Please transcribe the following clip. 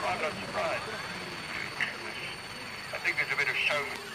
I'm not surprised. I think there's a bit of showman.